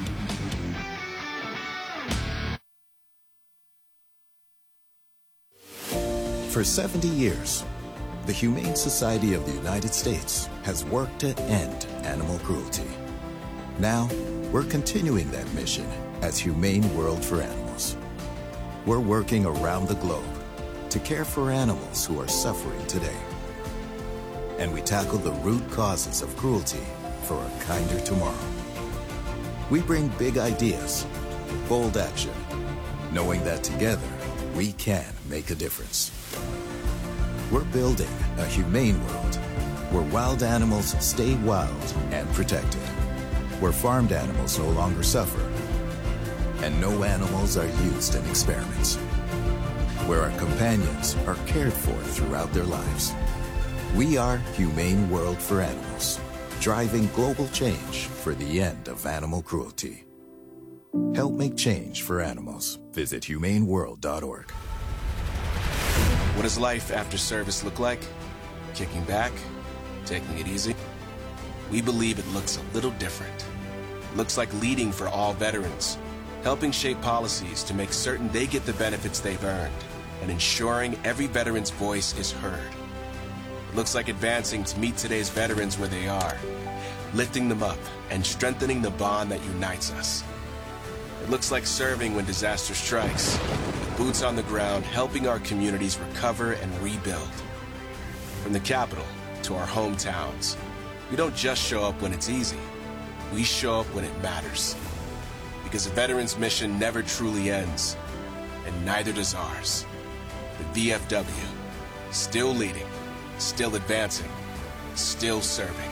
For 70 years, the Humane Society of the United States has worked to end animal cruelty. Now, we're continuing that mission as Humane World for Animals. We're working around the globe to care for animals who are suffering today. And we tackle the root causes of cruelty for a kinder tomorrow. We bring big ideas, bold action, knowing that together we can make a difference. We're building a humane world where wild animals stay wild and protected, where farmed animals no longer suffer, and no animals are used in experiments, where our companions are cared for throughout their lives. We are Humane World for Animals, driving global change for the end of animal cruelty. Help make change for animals. Visit humaneworld.org. What does life after service look like? Kicking back? Taking it easy? We believe it looks a little different. It looks like leading for all veterans, helping shape policies to make certain they get the benefits they've earned, and ensuring every veteran's voice is heard. It looks like advancing to meet today's veterans where they are, lifting them up and strengthening the bond that unites us. It looks like serving when disaster strikes, with boots on the ground, helping our communities recover and rebuild. From the capital to our hometowns, we don't just show up when it's easy. We show up when it matters. Because a veteran's mission never truly ends, and neither does ours. The VFW, still leading, still advancing, still serving.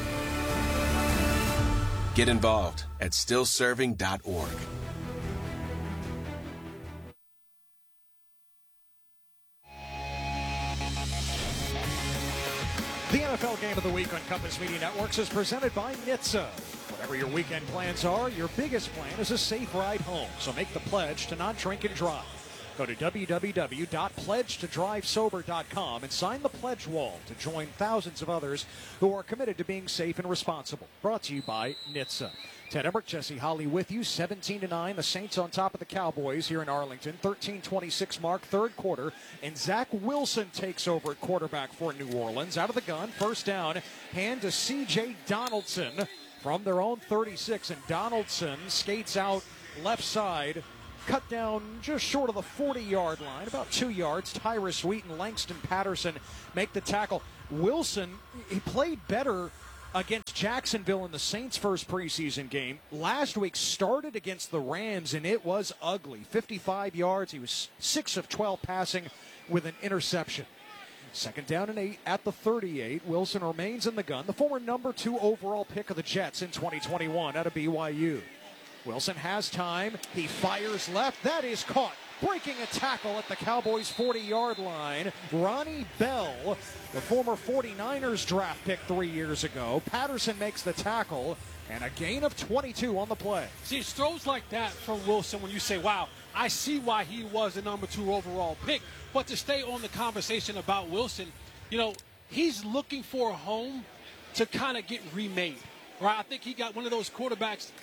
Get involved at stillserving.org. The NFL Game of the Week on Compass Media Networks is presented by NHTSA. Whatever your weekend plans are, your biggest plan is a safe ride home. So make the pledge to not drink and drive. Go to www.pledgetodrivesober.com and sign the pledge wall to join thousands of others who are committed to being safe and responsible. Brought to you by NHTSA. Ted Emmerich, Jesse Holley with you. 17-9. The Saints on top of the Cowboys here in Arlington. 13:26 mark, third quarter. And Zach Wilson takes over at quarterback for New Orleans. Out of the gun, first down, hand to C.J. Donaldson from their own 36. And Donaldson skates out left side, cut down just short of the 40-yard line, about 2 yards. Tyrus Wheaton, Langston Patterson make the tackle. Wilson, he played better against Jacksonville in the Saints' first preseason game. Last week started against the Rams, and it was ugly. 55 yards. He was 6 of 12 passing with an interception. Second down and 8 at the 38. Wilson remains in the gun. The former number 2 overall pick of the Jets in 2021 out of BYU. Wilson has time. He fires left. That is caught. Breaking a tackle at the Cowboys' 40-yard line. Ronnie Bell, the former 49ers draft pick 3 years ago. Patterson makes the tackle, and a gain of 22 on the play. See, it's throws like that from Wilson when you say, wow, I see why he was the number 2 overall pick. But to stay on the conversation about Wilson, you know, he's looking for a home to kind of get remade, right? I think he got one of those quarterbacks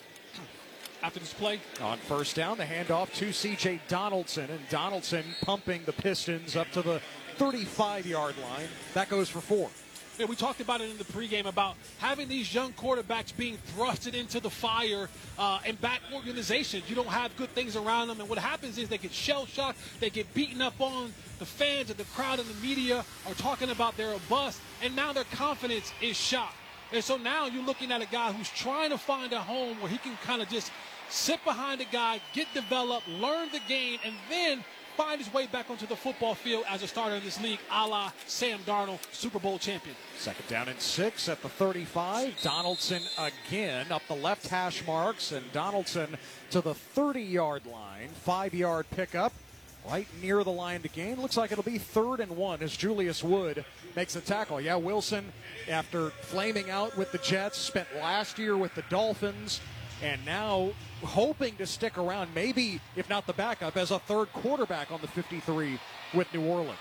after this play. On first down, the handoff to C.J. Donaldson, and Donaldson pumping the Pistons up to the 35-yard line. That goes for 4. Yeah, we talked about it in the pregame about having these young quarterbacks being thrusted into the fire and back organizations. You don't have good things around them, and what happens is they get shell-shocked, they get beaten up on. The fans and the crowd and the media are talking about they're a bust, and now their confidence is shot. And so now you're looking at a guy who's trying to find a home where he can kind of just sit behind a guy, get developed, learn the game, and then find his way back onto the football field as a starter in this league, a la Sam Darnold, Super Bowl champion. Second down and 6 at the 35. Donaldson again up the left hash marks, and Donaldson to the 30-yard line. 5-yard pickup right near the line to gain. Looks like it'll be 3rd and 1 as Julius Wood makes the tackle. Yeah, Wilson, after flaming out with the Jets, spent last year with the Dolphins, and now hoping to stick around, maybe, if not the backup, as a third quarterback on the 53 with New Orleans.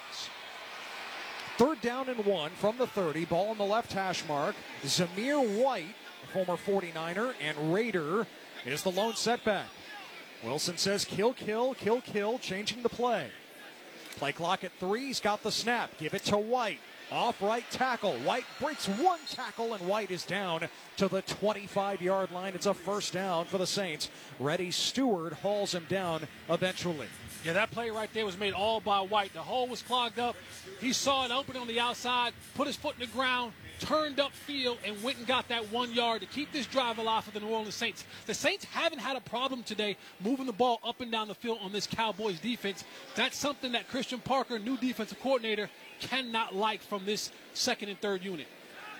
3rd down and 1 from the 30. Ball on the left hash mark. Zamir White, the former 49er and Raider, is the lone setback. Wilson says kill, kill, kill, kill, changing the play. Play clock at 3. He's got the snap. Give it to White. Off right tackle. White breaks one tackle, and White is down to the 25-yard line. It's a first down for the Saints. Reddy Stewart hauls him down eventually. Yeah, that play right there was made all by White. The hole was clogged up. He saw it open on the outside, put his foot in the ground, turned up field, and went and got that 1 yard to keep this drive alive for the New Orleans Saints. The Saints haven't had a problem today moving the ball up and down the field on this Cowboys defense. That's something that Christian Parker, new defensive coordinator, cannot like from this second and third unit.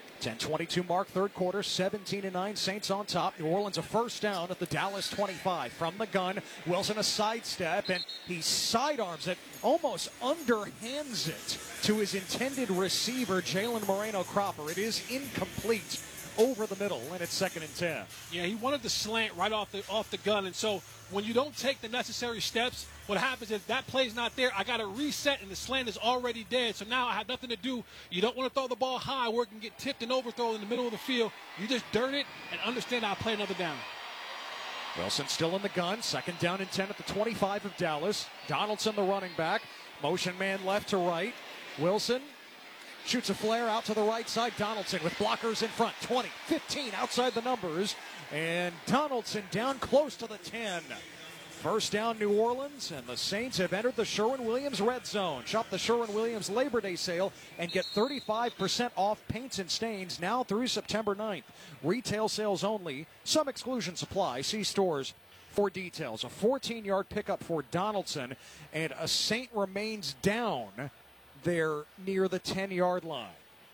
10:22 mark, third quarter, 17-9, Saints on top. New Orleans a first down at the Dallas 25. From the gun, Wilson a sidestep, and he sidearms it, almost underhands it to his intended receiver, Jalen Moreno-Cropper. It is incomplete over the middle, and it's 2nd and 10. Yeah, he wanted the slant right off the gun, and so when you don't take the necessary steps, what happens is that play's not there. I got to reset, and the slant is already dead. So now I have nothing to do. You don't want to throw the ball high where it can get tipped and overthrown in the middle of the field. You just dirt it and understand I'll play another down. Wilson still in the gun. 2nd down and 10 at the 25 of Dallas. Donaldson, the running back. Motion man left to right. Wilson shoots a flare out to the right side. Donaldson with blockers in front. 20, 15 outside the numbers. And Donaldson down close to the 10. First down, New Orleans, and the Saints have entered the Sherwin-Williams red zone. Shop the Sherwin-Williams Labor Day sale and get 35% off paints and stains now through September 9th. Retail sales only. Some exclusions apply. See stores for details. A 14-yard pickup for Donaldson, and a Saint remains down there near the 10-yard line.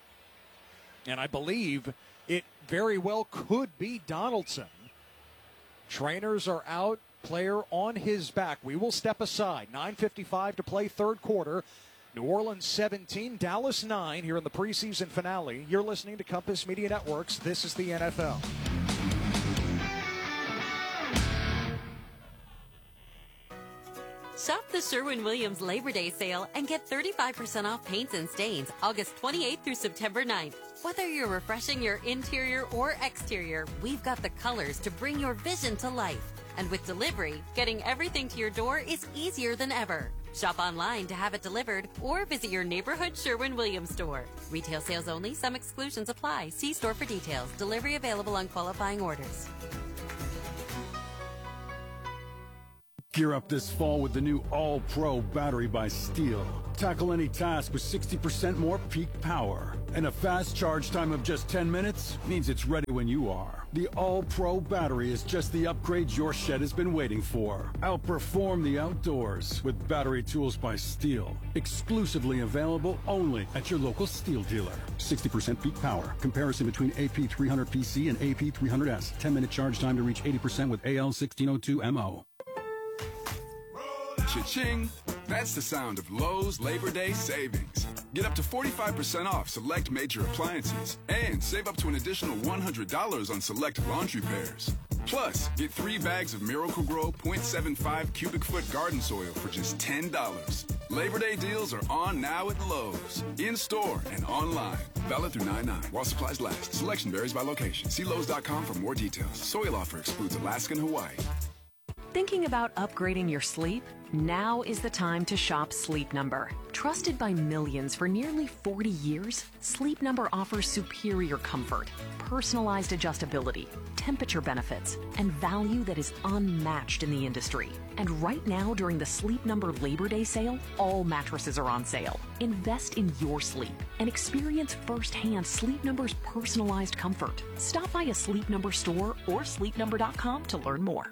And I believe it very well could be Donaldson. Trainers are out. Player on his back. We will step aside. 9:55 to play third quarter. New Orleans 17, Dallas 9 here in the preseason finale. You're listening to Compass Media Networks. This is the NFL. Shop the Sherwin-Williams Labor Day sale and get 35% off paints and stains August 28th through September 9th. Whether you're refreshing your interior or exterior, we've got the colors to bring your vision to life. And with delivery, getting everything to your door is easier than ever. Shop online to have it delivered or visit your neighborhood Sherwin-Williams store. Retail sales only. Some exclusions apply. See store for details. Delivery available on qualifying orders. Gear up this fall with the new All-Pro battery by Steel. Tackle any task with 60% more peak power. And a fast charge time of just 10 minutes means it's ready when you are. The All-Pro battery is just the upgrade your shed has been waiting for. Outperform the outdoors with battery tools by Steel. Exclusively available only at your local Steel dealer. 60% peak power. Comparison between AP300PC and AP300S. 10-minute charge time to reach 80% with AL1602MO. Cha-ching! That's the sound of Lowe's Labor Day savings. Get up to 45% off select major appliances and save up to an additional $100 on select laundry pairs. Plus, get 3 bags of Miracle-Gro 0.75 cubic foot garden soil for just $10. Labor Day deals are on now at Lowe's. In-store and online. Valid through 9/9 while supplies last. Selection varies by location. See Lowe's.com for more details. Soil offer excludes Alaska and Hawaii. Thinking about upgrading your sleep? Now is the time to shop Sleep Number. Trusted by millions for nearly 40 years, Sleep Number offers superior comfort, personalized adjustability, temperature benefits, and value that is unmatched in the industry. And right now, during the Sleep Number Labor Day sale, all mattresses are on sale. Invest in your sleep and experience firsthand Sleep Number's personalized comfort. Stop by a Sleep Number store or sleepnumber.com to learn more.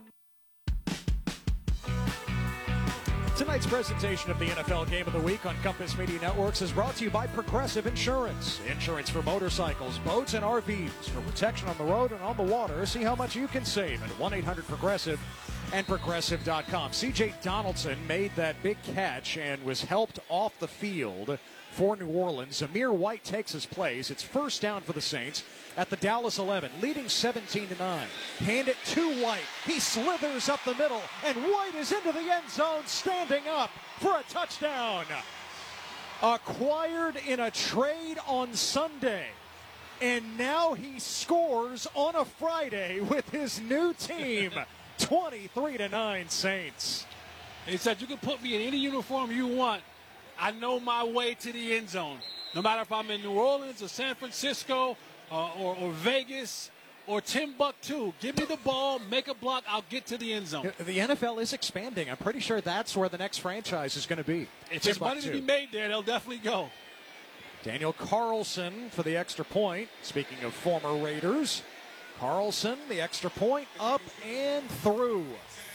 Tonight's presentation of the NFL Game of the Week on Compass Media Networks is brought to you by Progressive Insurance. Insurance for motorcycles, boats, and RVs. For protection on the road and on the water, see how much you can save at 1-800-PROGRESSIVE and Progressive.com. C.J. Donaldson made that big catch and was helped off the field for New Orleans. Zamir White takes his place. It's first down for the Saints at the Dallas 11, leading 17-9. Hand it to White. He slithers up the middle, and White is into the end zone, standing up for a touchdown. Acquired in a trade on Sunday, and now he scores on a Friday with his new team. 23-9 Saints. He said, you can put me in any uniform you want. I know my way to the end zone. No matter if I'm in New Orleans or San Francisco or Vegas or Timbuktu. Give me the ball, make a block, I'll get to the end zone. The NFL is expanding. I'm pretty sure that's where the next franchise is going to be. If there's money to be made there, they'll definitely go. Daniel Carlson for the extra point. Speaking of former Raiders, Carlson, the extra point, up and through.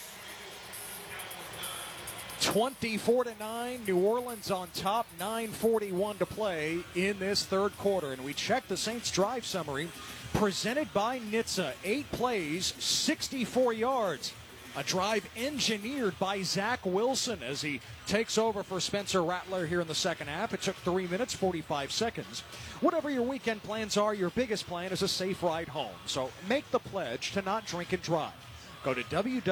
24-9, New Orleans on top, 9:41 to play in this third quarter. And we check the Saints drive summary presented by NHTSA. 8 plays, 64 yards. A drive engineered by Zach Wilson as he takes over for Spencer Rattler here in the second half. It took 3 minutes, 45 seconds. Whatever your weekend plans are, your biggest plan is a safe ride home. So make the pledge to not drink and drive. Go to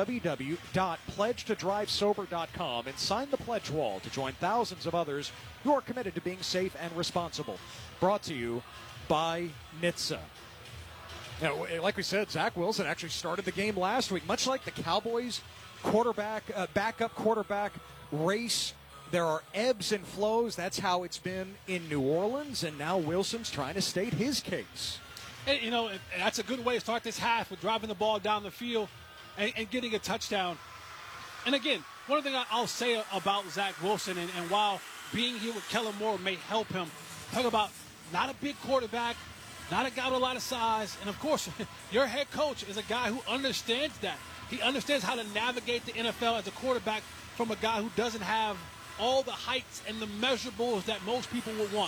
www.pledgetodrivesober.com and sign the pledge wall to join thousands of others who are committed to being safe and responsible. Brought to you by NHTSA. Now, like we said, Zach Wilson actually started the game last week. Much like the Cowboys backup quarterback race, there are ebbs and flows. That's how it's been in New Orleans, and now Wilson's trying to state his case. And, you know, that's a good way to start this half with driving the ball down the field and getting a touchdown. And again, one thing I'll say about Zach Wilson, and while being here with Kellen Moore may help him, talk about not a big quarterback, not a guy with a lot of size, and of course, your head coach is a guy who understands that. He understands how to navigate the NFL as a quarterback from a guy who doesn't have all the heights and the measurables that most people would want.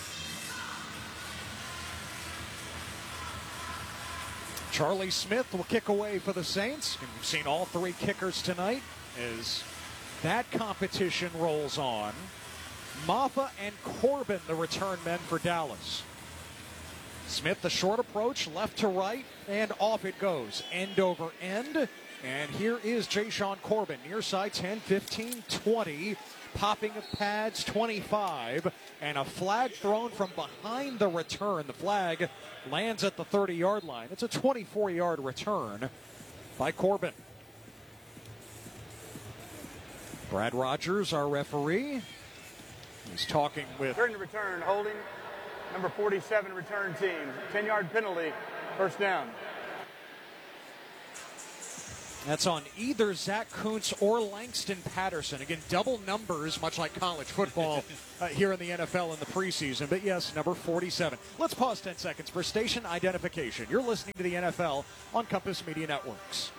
Charlie Smith will kick away for the Saints. And we've seen all 3 kickers tonight as that competition rolls on. Maffa and Corbin, the return men for Dallas. Smith, the short approach, left to right, and off it goes. End over end. And here is Jashawn Corbin, near side 10, 15, 20. Popping of pads, 25. And a flag thrown from behind the return. The flag lands at the 30-yard line. It's a 24-yard return by Corbin. Brad Rogers, our referee. He's talking with... Turn to return, holding. Number 47 return team. 10-yard penalty, first down. That's on either Zach Kuntz or Langston Patterson. Again, double numbers, much like college football here in the NFL in the preseason. But yes, number 47. Let's pause 10 seconds for station identification. You're listening to the NFL on Compass Media Networks.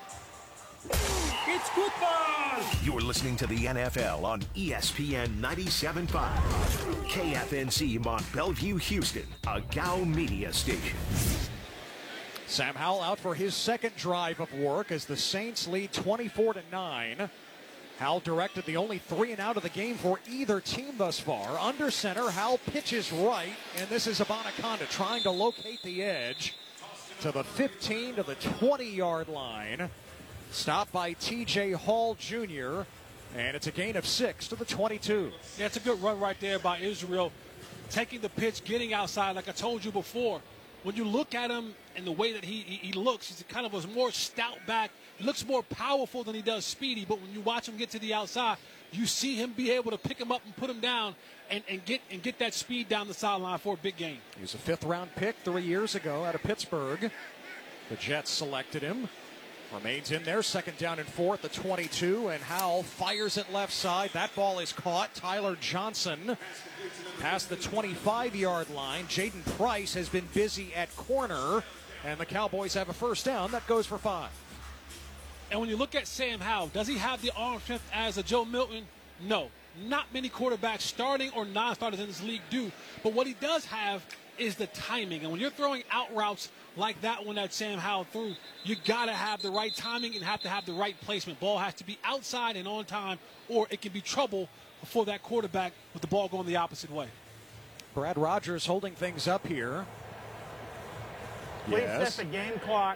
It's football! You're listening to the NFL on ESPN 97.5. KFNC Mont Bellevue, Houston, a GOW media station. Sam Howell out for his second drive of work as the Saints lead 24-9. Howell directed the only 3 and out of the game for either team thus far. Under center, Howell pitches right, and this is Abanikanda trying to locate the edge to the 15 to the 20-yard line. Stopped by T.J. Hall Jr., and it's a gain of 6 to the 22. Yeah, it's a good run right there by Israel. Taking the pitch, getting outside, like I told you before. When you look at him and the way that he looks, he's kind of a more stout back. He looks more powerful than he does speedy, but when you watch him get to the outside, you see him be able to pick him up and put him down and get that speed down the sideline for a big game. He was a 5th-round pick 3 years ago out of Pittsburgh. The Jets selected him. Remains in there, 2nd down and 4 at the 22, and Howell fires it left side. That ball is caught. Tyler Johnson past the 25-yard line. Jaden Price has been busy at corner, and the Cowboys have a first down. That goes for 5. And when you look at Sam Howell, does he have the arm strength as a Joe Milton? No. Not many quarterbacks, starting or non-starters in this league, do. But what he does have is the timing. And when you're throwing out routes like that one that Sam Howell threw, you got to have the right timing and have to have the right placement. Ball has to be outside and on time, or it can be trouble for that quarterback with the ball going the opposite way. Brad Rogers holding things up here. Please set the game clock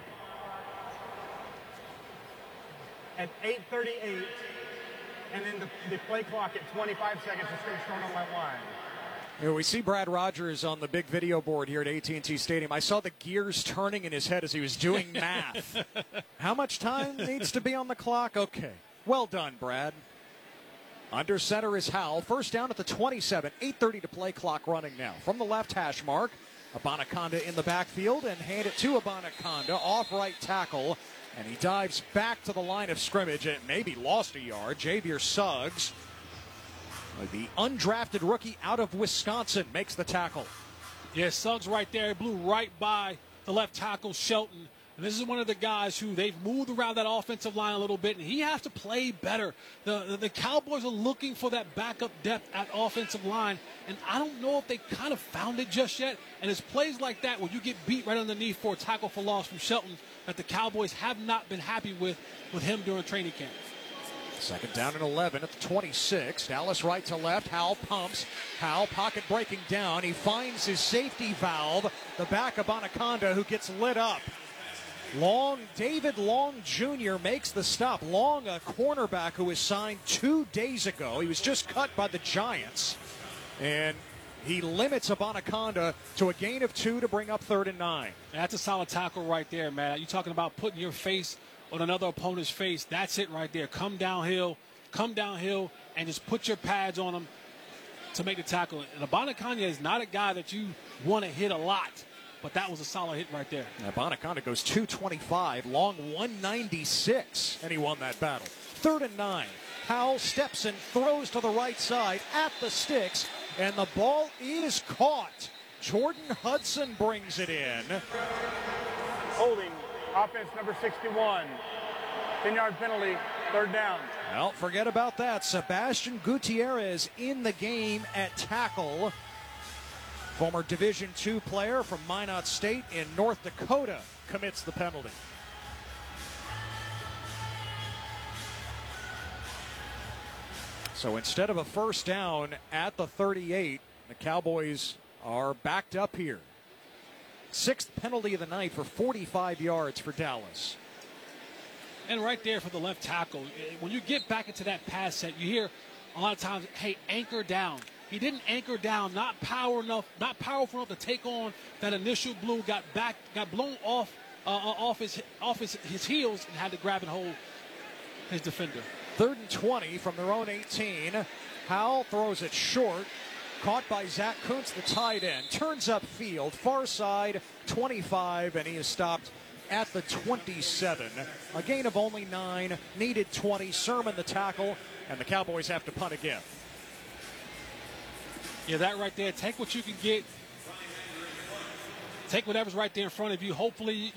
at 8:38, and then the play clock at 25 seconds to stay strong on that line. Here we see Brad Rogers on the big video board here at AT&T Stadium. I saw the gears turning in his head as he was doing math. How much time needs to be on the clock? Okay. Well done, Brad. Under center is Howell. First down at the 27. 8:30 to play, clock running now. From the left hash mark, Abanikanda in the backfield, and hand it to Abanikanda, off right tackle, and he dives back to the line of scrimmage and maybe lost a yard. Javier Suggs, the undrafted rookie out of Wisconsin, makes the tackle. Yeah, Suggs right there, blew right by the left tackle, Shelton. And this is one of the guys who they've moved around that offensive line a little bit, and he has to play better. The Cowboys are looking for that backup depth at offensive line, and I don't know if they kind of found it just yet. And it's plays like that where you get beat right underneath for a tackle for loss from Shelton that the Cowboys have not been happy with him during training camp. 2nd down and 11 at the 26. Dallas right to left. Howell pumps. Howell pocket breaking down. He finds his safety valve, the back of Abanikanda, who gets lit up. David Long Jr. makes the stop. Long, a cornerback who was signed 2 days ago. He was just cut by the Giants. And he limits Abanikanda to a gain of 2 to bring up 3rd and 9. That's a solid tackle right there, man. You're talking about putting your face on another opponent's face. That's it right there. Come downhill, and just put your pads on him to make the tackle. And Abanikanda is not a guy that you want to hit a lot, but that was a solid hit right there. Abanikanda goes 225, Long 196, and he won that battle. 3rd and 9. Howell steps and throws to the right side at the sticks, and the ball is caught. Jordan Hudson brings it in. Holding. Offense number 61. 10-yard penalty, 3rd down. Well, forget about that. Sebastian Gutierrez in the game at tackle. Former Division II player from Minot State in North Dakota commits the penalty. So instead of a first down at the 38, the Cowboys are backed up here. 6th penalty of the night for 45 yards for Dallas. And right there for the left tackle, when you get back into that pass set, you hear a lot of times, hey, anchor down. He didn't anchor down, not powerful enough to take on that initial blow, got blown off his heels and had to grab and hold his defender. 3rd and 20 from their own 18. Howell throws it short. Caught by Zach Kuntz, the tight end. Turns upfield, far side, 25, and he is stopped at the 27. A gain of only 9, needed 20. Sermon the tackle, and the Cowboys have to punt again. Yeah, that right there. Take what you can get. Take whatever's right there in front of you. Hopefully